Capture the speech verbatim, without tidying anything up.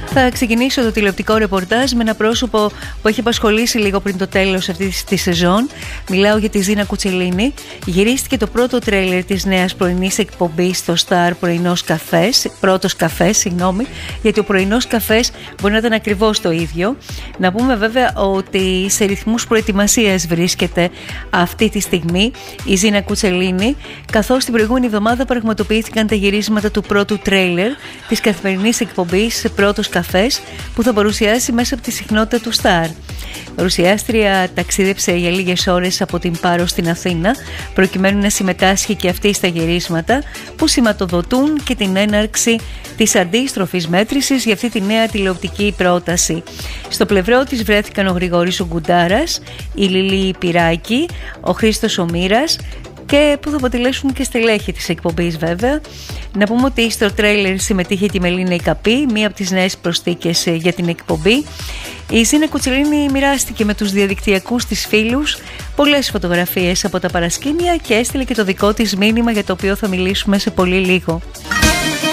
Θα ξεκινήσω το τηλεοπτικό ρεπορτάζ με ένα πρόσωπο που έχει απασχολήσει λίγο πριν το τέλος αυτής της σεζόν. Μιλάω για τη Ζίνα Κουτσελίνη. Γυρίστηκε το πρώτο τρέιλερ της νέας πρωινής εκπομπής στο Star Πρωινός Καφές. Πρώτος καφές, συγγνώμη, γιατί ο πρωινός καφές μπορεί να ήταν ακριβώς το ίδιο. Να πούμε βέβαια ότι σε ρυθμούς προετοιμασίας βρίσκεται αυτή τη στιγμή η Ζίνα Κουτσελίνη, καθώς την προηγούμενη εβδομάδα πραγματοποιήθηκαν τα γυρίσματα του πρώτου τρέιλερ της καθημερινής εκπομπής Πρώτος Καφές, που θα παρουσιάσει μέσα από τη συχνότητα του Star. Η παρουσιάστρια ταξίδεψε για λίγες ώρες από την Πάρο στην Αθήνα, προκειμένου να συμμετάσχει και αυτή στα γυρίσματα που σηματοδοτούν και την έναρξη της αντίστροφης μέτρησης για αυτή τη νέα τηλεοπτική πρόταση. Στο πλευρό της βρέθηκαν ο Γρηγόρης ο Γκουντάρας, η Λιλή Πυράκη, ο Χρήστος ο Μοίρας, και που θα αποτελέσουν και στελέχη της εκπομπής βέβαια. Να πούμε ότι στο τρέιλερ συμμετείχε και η Μελίνα η Καπή, μία από τις νέες προσθήκες για την εκπομπή. Η Ζίνα Κουτσελίνη μοιράστηκε με τους διαδικτυακούς της φίλους πολλές φωτογραφίες από τα παρασκήνια και έστειλε και το δικό της μήνυμα, για το οποίο θα μιλήσουμε σε πολύ λίγο.